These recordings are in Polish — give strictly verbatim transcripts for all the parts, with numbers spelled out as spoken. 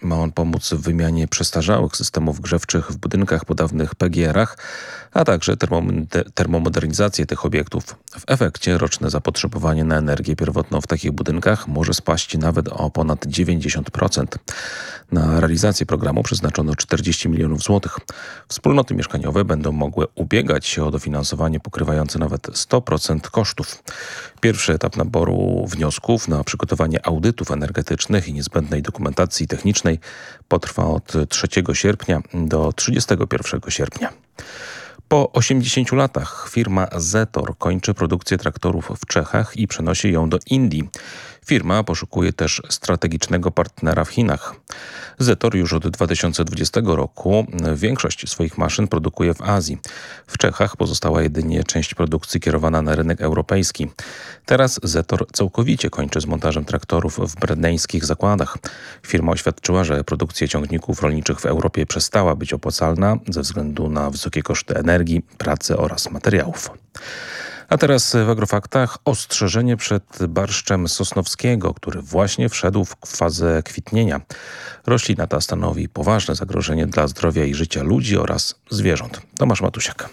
Ma on pomóc w wymianie przestarzałych systemów grzewczych w budynkach po dawnych P G R-ach, a także termom- termomodernizację tych obiektów. W efekcie roczne zapotrzebowanie na energię pierwotną w takich budynkach może spaść nawet o ponad dziewięćdziesiąt procent. Na realizację programu przeznaczono czterdzieści milionów złotych. Wspólnoty mieszkaniowe będą mogły ubiegać się o dofinansowanie pokrywające nawet sto procent kosztów. Pierwszy etap naboru wniosków na przygotowanie audytów energetycznych i niezbędnej dokumentacji technicznej potrwa od trzeciego sierpnia do trzydziestego pierwszego sierpnia. Po osiemdziesięciu latach firma Zetor kończy produkcję traktorów w Czechach i przenosi ją do Indii. Firma poszukuje też strategicznego partnera w Chinach. Zetor już od dwa tysiące dwudziestego roku większość swoich maszyn produkuje w Azji. W Czechach pozostała jedynie część produkcji kierowana na rynek europejski. Teraz Zetor całkowicie kończy z montażem traktorów w bredneńskich zakładach. Firma oświadczyła, że produkcja ciągników rolniczych w Europie przestała być opłacalna ze względu na wysokie koszty energii, pracy oraz materiałów. A teraz w Agrofaktach ostrzeżenie przed barszczem sosnowskiego, który właśnie wszedł w fazę kwitnienia. Roślina ta stanowi poważne zagrożenie dla zdrowia i życia ludzi oraz zwierząt. Tomasz Matusiak.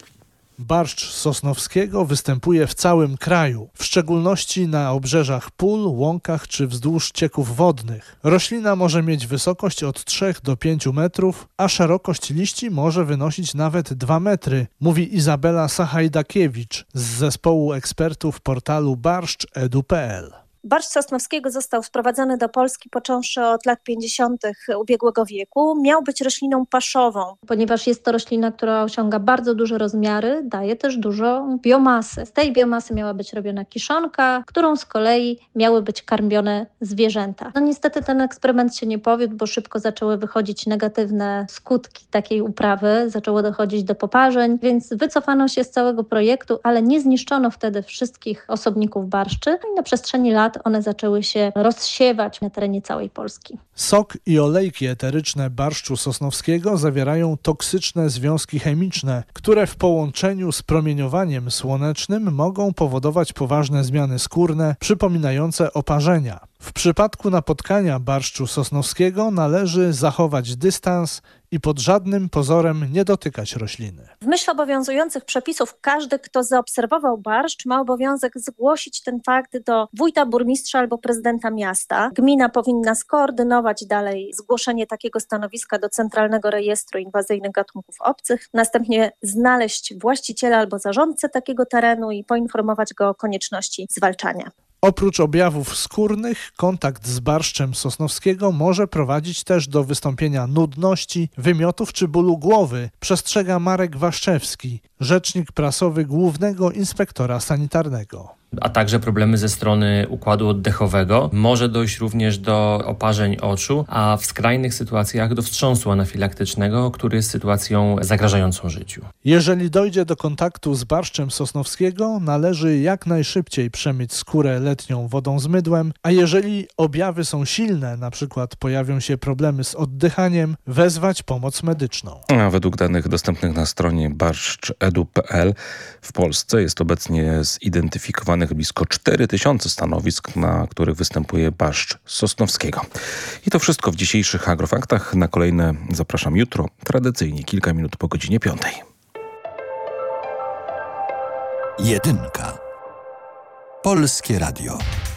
Barszcz sosnowskiego występuje w całym kraju, w szczególności na obrzeżach pól, łąkach czy wzdłuż cieków wodnych. Roślina może mieć wysokość od trzech do pięciu metrów, a szerokość liści może wynosić nawet dwa metry, mówi Izabela Sachajdakiewicz z zespołu ekspertów portalu barszcz kropka edu kropka pe el. Barszcz sosnowskiego został sprowadzony do Polski począwszy od lat pięćdziesiątych ubiegłego wieku. Miał być rośliną paszową. Ponieważ jest to roślina, która osiąga bardzo duże rozmiary, daje też dużo biomasy. Z tej biomasy miała być robiona kiszonka, którą z kolei miały być karmione zwierzęta. No niestety ten eksperyment się nie powiódł, bo szybko zaczęły wychodzić negatywne skutki takiej uprawy. Zaczęło dochodzić do poparzeń, więc wycofano się z całego projektu, ale nie zniszczono wtedy wszystkich osobników barszczy. No i na przestrzeni lat one zaczęły się rozsiewać na terenie całej Polski. Sok i olejki eteryczne barszczu sosnowskiego zawierają toksyczne związki chemiczne, które w połączeniu z promieniowaniem słonecznym mogą powodować poważne zmiany skórne przypominające oparzenia. W przypadku napotkania barszczu sosnowskiego należy zachować dystans i pod żadnym pozorem nie dotykać rośliny. W myśl obowiązujących przepisów każdy, kto zaobserwował barszcz, ma obowiązek zgłosić ten fakt do wójta, burmistrza albo prezydenta miasta. Gmina powinna skoordynować dalej zgłoszenie takiego stanowiska do Centralnego Rejestru Inwazyjnych Gatunków Obcych, następnie znaleźć właściciela albo zarządcę takiego terenu i poinformować go o konieczności zwalczania. Oprócz objawów skórnych, kontakt z barszczem sosnowskiego może prowadzić też do wystąpienia nudności, wymiotów czy bólu głowy, przestrzega Marek Waszczewski, rzecznik prasowy Głównego Inspektora Sanitarnego. A także problemy ze strony układu oddechowego. Może dojść również do oparzeń oczu, a w skrajnych sytuacjach do wstrząsu anafilaktycznego, który jest sytuacją zagrażającą życiu. Jeżeli dojdzie do kontaktu z barszczem sosnowskiego, należy jak najszybciej przemyć skórę letnią wodą z mydłem, a jeżeli objawy są silne, na przykład pojawią się problemy z oddychaniem, wezwać pomoc medyczną. A według danych dostępnych na stronie barszcz kropka edu kropka pe el w Polsce jest obecnie zidentyfikowanych blisko cztery tysiące stanowisk, na których występuje barszcz sosnowskiego. I to wszystko w dzisiejszych Agrofaktach. Na kolejne zapraszam jutro, tradycyjnie kilka minut po godzinie piątej. Jedynka. Polskie Radio.